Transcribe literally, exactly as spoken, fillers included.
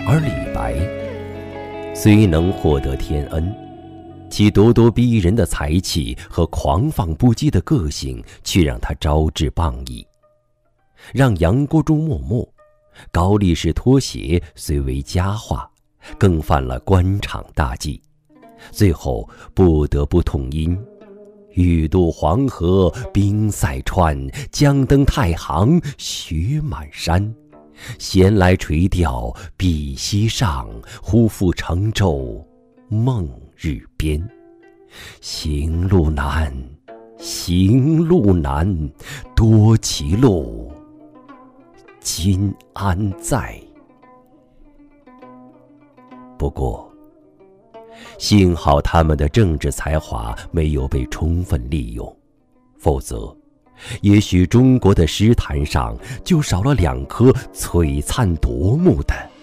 而李白虽能获得天恩，其咄咄逼人的才气和狂放不羁的个性却让他招致谤议。让杨国忠默默，高力士脱鞋虽为佳话，更犯了官场大忌，最后不得不痛饮欲渡黄河冰塞川，将登太行雪满山。闲来垂钓碧溪上，忽复乘舟梦日边。行路难，行路难，多歧路，今安在？不过，幸好他们的政治才华没有被充分利用，否则也许中国的诗坛上就少了两颗璀璨夺目的